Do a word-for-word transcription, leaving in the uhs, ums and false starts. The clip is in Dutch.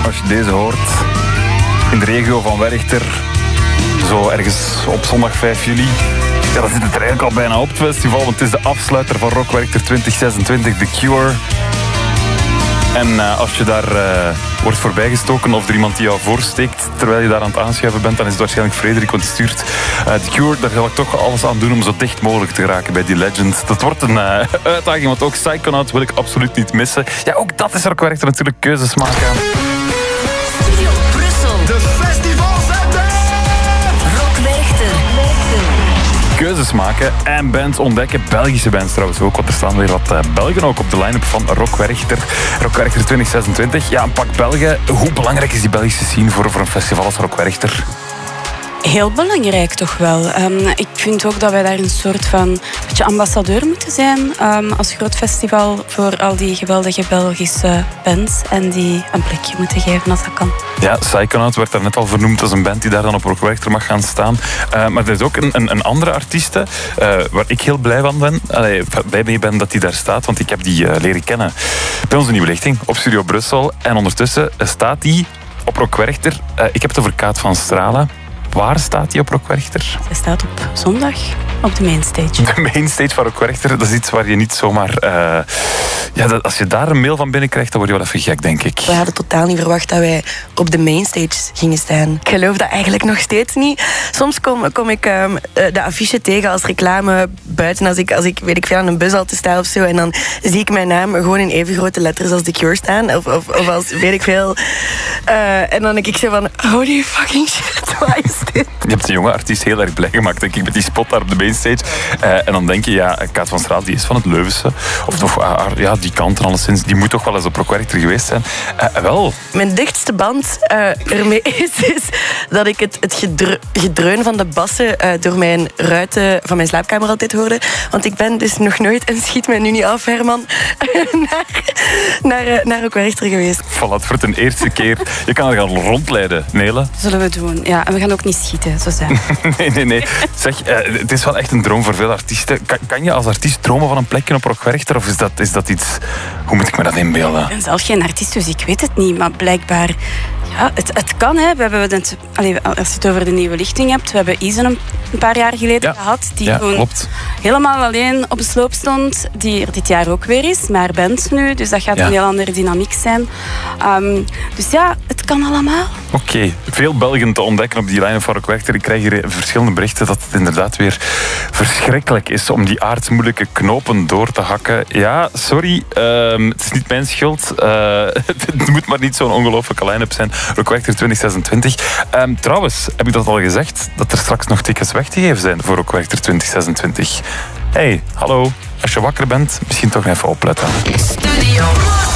als je deze hoort, in de regio van Werchter, zo ergens op zondag vijf juli. Ja, dan zit het er eigenlijk al bijna op het festival, want het is de afsluiter van Rock Werchter twintig zesentwintig, The Cure. En uh, als je daar uh, wordt voorbijgestoken of er iemand die jou voorsteekt terwijl je daar aan het aanschuiven bent, dan is het waarschijnlijk Frederik, want die stuurt uh, The Cure. Daar zal ik toch alles aan doen om zo dicht mogelijk te geraken bij die legend. Dat wordt een uh, uitdaging, want ook Psychonaut wil ik absoluut niet missen. Ja, ook dat is Rock Werchter natuurlijk, keuzes maken. Studio Brussel. De festivalzender! Rock Werchter. Keuzes maken en bands ontdekken. Belgische bands trouwens ook, want er staan weer wat uh, Belgen ook op de line-up van Rock Werchter. Rock Werchter twintig zesentwintig. Ja, een pak Belgen. Hoe belangrijk is die Belgische scene voor, voor een festival als Rock Werchter? Heel belangrijk toch wel. Um, ik vind ook dat wij daar een soort van beetje ambassadeur moeten zijn um, als groot festival voor al die geweldige Belgische bands en die een plekje moeten geven als dat kan. Ja, Psychonaut werd daar net al vernoemd als een band die daar dan op Rock Werchter mag gaan staan. Uh, maar er is ook een, een, een andere artieste uh, waar ik heel blij van ben, allee, blij mee ben dat die daar staat, want ik heb die uh, leren kennen bij onze nieuwe lichting op Studio Brussel. En ondertussen staat die op Rock Werchter. Uh, ik heb het over Kaat van Stralen. Waar staat hij op Rock Werchter? Hij staat op zondag op de mainstage. De mainstage van Rock Werchter, dat is iets waar je niet zomaar... Uh, ja, dat, als je daar een mail van binnenkrijgt, dan word je wel even gek, denk ik. We hadden totaal niet verwacht dat wij op de mainstage gingen staan. Ik geloof dat eigenlijk nog steeds niet. Soms kom, kom ik um, de affiche tegen als reclame buiten. Als ik, als ik weet ik veel, aan een bushalte sta of zo. En dan zie ik mijn naam gewoon in even grote letters als The Cure staan. Of, of, of als weet ik veel. Uh, en dan denk ik zo van, holy fucking shit, waar is dit? Je hebt de jonge artiest heel erg blij gemaakt, denk ik, met die spot daar op de mainstage. Uh, en dan denk je, ja, Kaat van Straat, die is van het Leuvense. Of toch, uh, ja, die kant er alleszins, die moet toch wel eens op Rock Werchter geweest zijn. Uh, wel. Mijn dichtste band uh, ermee is, is dat ik het, het gedre, gedreun van de bassen uh, door mijn ruiten van mijn slaapkamer altijd hoorde. Want ik ben dus nog nooit, en schiet mij nu niet af, Herman, naar, naar, uh, naar Rock Werchter geweest. Voilà, het voor de eerste keer. Je kan er gaan rondleiden, Nele. Zullen we doen, ja. En we gaan ook niet schieten, zo zijn. nee, nee, nee. Zeg, uh, het is wel echt een droom voor veel artiesten. Kan, kan je als artiest dromen van een plekje op Rock Werchter? Of is dat, is dat iets... Hoe moet ik me dat inbeelden? Ik ben zelf geen artiest, dus ik weet het niet. Maar blijkbaar... Ja, het, het kan, hè. We hebben het, allee, als je het over de nieuwe lichting hebt, we hebben Isen een, een paar jaar geleden ja. gehad, die ja, gewoon klopt. helemaal alleen op de sloop stond, die er dit jaar ook weer is, maar band nu, dus dat gaat ja. een heel andere dynamiek zijn. Um, dus ja, het kan allemaal. Oké, okay. Veel Belgen te ontdekken op die line van Rock Werchter. Ik krijg hier verschillende berichten dat het inderdaad weer verschrikkelijk is om die aardsmoeilijke knopen door te hakken. Ja, sorry, um, het is niet mijn schuld. Uh, het moet maar niet zo'n ongelofelijke line-up zijn. Rock Werchter twintig zesentwintig. Um, trouwens, heb ik dat al gezegd, dat er straks nog tickets weg te geven zijn voor Rock Werchter twintig zesentwintig. Hey, hallo. Als je wakker bent, misschien toch even opletten. Studio